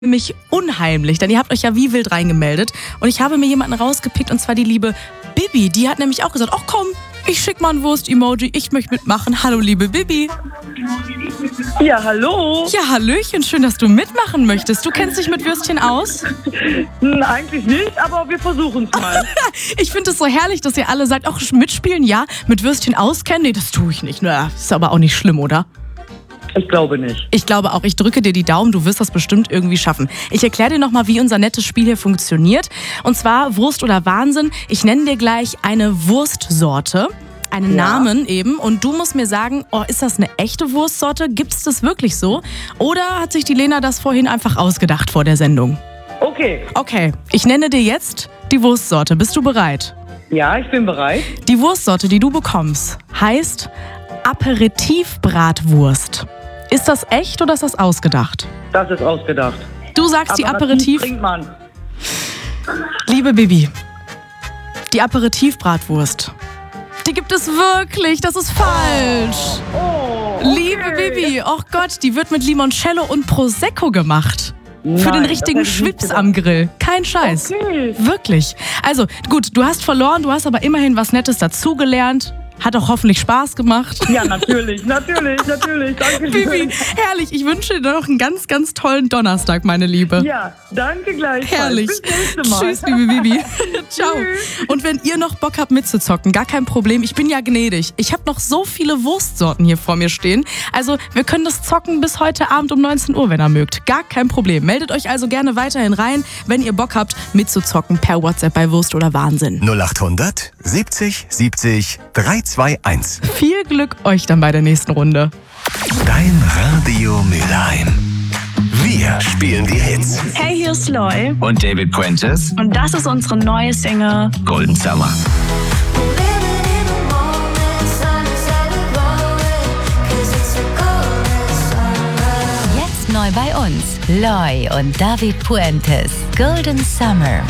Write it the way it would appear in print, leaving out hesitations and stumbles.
Mich unheimlich, denn ihr habt euch ja wie wild reingemeldet und ich habe mir jemanden rausgepickt und zwar die liebe Bibi. Die hat nämlich auch gesagt, ach komm, ich schick mal ein Wurst-Emoji, ich möchte mitmachen. Hallo liebe Bibi. Ja, hallo. Ja, hallöchen, schön, dass du mitmachen möchtest. Du kennst dich mit Würstchen aus? Eigentlich nicht, aber wir versuchen es mal. Ich finde es so herrlich, dass ihr alle sagt, ach mitspielen, ja, mit Würstchen auskennen. Nee, das tue ich nicht. Na, ist aber auch nicht schlimm, oder? Ich glaube nicht. Ich glaube auch, ich drücke dir die Daumen, du wirst das bestimmt irgendwie schaffen. Ich erkläre dir nochmal, wie unser nettes Spiel hier funktioniert. Und zwar Wurst oder Wahnsinn. Ich nenne dir gleich eine Wurstsorte, einen Namen eben. Und du musst mir sagen, oh, ist das eine echte Wurstsorte? Gibt es das wirklich so? Oder hat sich die Lena das vorhin einfach ausgedacht vor der Sendung? Okay. Okay, ich nenne dir jetzt die Wurstsorte. Bist du bereit? Ja, ich bin bereit. Die Wurstsorte, die du bekommst, heißt Aperitivbratwurst. Ist das echt oder ist das ausgedacht? Das ist ausgedacht. Du sagst die Aperitiv... Trinkt man. Liebe Bibi, die Aperitivbratwurst, die gibt es wirklich. Das ist falsch. Oh, okay. Liebe Bibi, oh Gott, die wird mit Limoncello und Prosecco gemacht. Nein, für den das richtigen hätte ich nicht Schwips gedacht. am Grill. Kein Scheiß. Okay. Wirklich. Also gut, du hast verloren, du hast aber immerhin was Nettes dazugelernt. Hat auch hoffentlich Spaß gemacht. Ja, natürlich. Danke Bibi, herrlich. Ich wünsche dir noch einen ganz, ganz tollen Donnerstag, meine Liebe. Ja, danke gleichfalls. Herrlich. Bis nächste Mal. Tschüss, liebe Bibi. Ciao. Und wenn ihr noch Bock habt mitzuzocken, gar kein Problem. Ich bin ja gnädig. Ich habe noch so viele Wurstsorten hier vor mir stehen. Also wir können das zocken bis heute Abend um 19 Uhr, wenn ihr mögt. Gar kein Problem. Meldet euch also gerne weiterhin rein, wenn ihr Bock habt, mitzuzocken per WhatsApp bei Wurst oder Wahnsinn. 0800 70 70 321. Viel Glück euch dann bei der nächsten Runde. Dein Radio Mülheim. Wir spielen die Hits. Hey, hier ist Loy Und David Puentes, und das ist unsere neue Single. Golden Summer. Jetzt neu bei uns. Loy und David Puentes. Golden Summer.